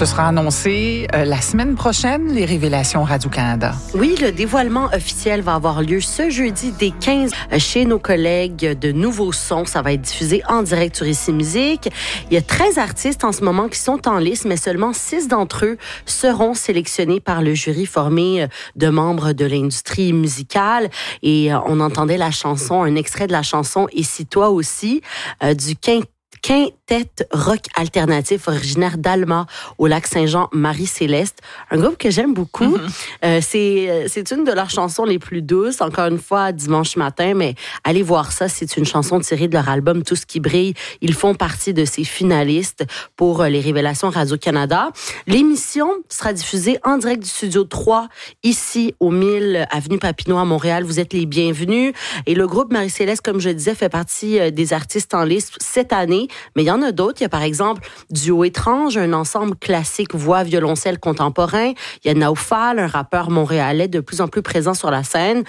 Ce sera annoncé la semaine prochaine, les révélations Radio-Canada. Oui, le dévoilement officiel va avoir lieu ce jeudi dès 15 chez nos collègues de Nouveaux Sons. Ça va être diffusé en direct sur Ici Musique. Il y a 13 artistes en ce moment qui sont en liste, mais seulement 6 d'entre eux seront sélectionnés par le jury formé de membres de l'industrie musicale. Et on entendait la chanson, un extrait de la chanson « Et si toi aussi » du quintet rock alternatif originaire d'Alma au Lac-Saint-Jean, Marie-Céleste. Un groupe que j'aime beaucoup. C'est une de leurs chansons les plus douces. Encore une fois, dimanche matin, mais allez voir ça. C'est une chanson tirée de leur album Tout ce qui brille. Ils font partie de ces finalistes pour les révélations Radio-Canada. L'émission sera diffusée en direct du Studio 3, ici au 1000 Avenue Papineau à Montréal. Vous êtes les bienvenus. Et le groupe Marie-Céleste, comme je disais, fait partie des artistes en liste cette année. Mais il y en a d'autres. Il y a par exemple Duo Étrange, un ensemble classique voix, violoncelle contemporain. Il y a Naufal, un rappeur montréalais de plus en plus présent sur la scène.